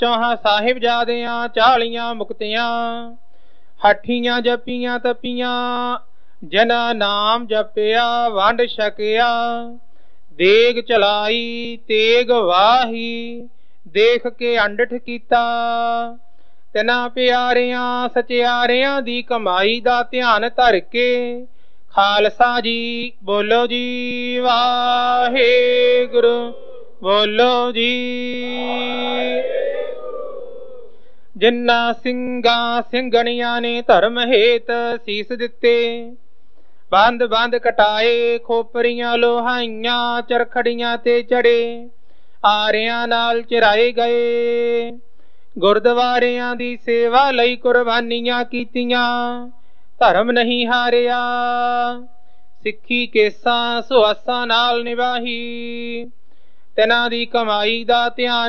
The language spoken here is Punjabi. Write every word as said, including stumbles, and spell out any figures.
ਚੌਹਾਂ ਸਾਹਿਬਜ਼ਾਦਿਆਂ ਚਾਲੀਆਂ ਮੁਕਤੀਆਂ, ਹੱਠੀਆਂ ਜਪੀਆਂ ਤਪੀਆਂ, ਜਨਾ ਨਾਮ ਜਪਿਆ ਵੰਡ ਛਕਿਆ। ਦੇਗ ਚਲਾਈ ਤੇਗ ਵਾਹੀ, ਦੇਖ ਕੇ ਅੰਡਠ ਕੀਤਾ। ਤਿਨਾਂ ਪਿਆਰਿਆਂ ਸਚਿਆਰਿਆਂ ਦੀ ਕਮਾਈ ਦਾ ਧਿਆਨ ਧਰ ਕੇ ਖਾਲਸਾ ਜੀ ਬੋਲੋ ਜੀ ਵਾਹਿਗੁਰੂ, ਬੋਲੋ ਜੀ। ਜਿਨ੍ਹਾਂ ਸਿੰਘਾਂ ਸਿੰਘਣੀਆਂ ਨੇ ਧਰਮ ਹੇਤ ਸੀਸ ਦਿੱਤੇ, ਬੰਦ ਬੰਦ ਕਟਾਏ, ਖੋਪਰੀਆਂ ਲੋਹਾਈਆਂ, ਚਰਖੜੀਆਂ ਤੇ ਚੜੇ, ਆਰਿਆਂ ਨਾਲ ਚਿਰਾਏ ਗਏ। ਗੁਰਦੁਆਰਿਆਂ ਦੀ ਸੇਵਾ ਲਈ ਕੁਰਬਾਨੀਆਂ ਕੀਤੀਆਂ, ਧਰਮ ਨਹੀਂ ਹਾਰਿਆ। ਸਿੱਖੀ ਕੇਸਾਂ ਸੁਆਸਾਂ ਨਾਲ ਨਿਭਾਈ, ਤਿਨਾਂ ਦੀ ਕਮਾਈ ਦਾ ਧਿਆਨ